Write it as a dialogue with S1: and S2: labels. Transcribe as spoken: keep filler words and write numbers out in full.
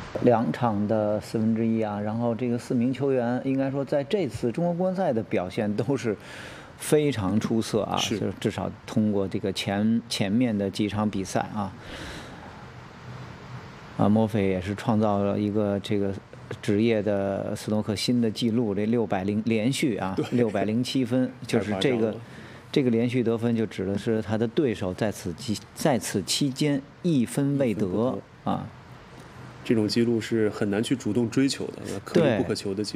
S1: 两场的四分之一啊，然后这个四名球员应该说在这次中国公开赛的表现都是非常出色啊，
S2: 是
S1: 就至少通过这个前前面的几场比赛啊，啊，墨菲也是创造了一个这个职业的斯诺克新的纪录，这六百零连续啊，六百零七分，就是这个。这个连续得分就指的是他的对手在此期在此期间一分未得啊，
S2: 这种记录是很难去主动追求的，可遇不可求的记录。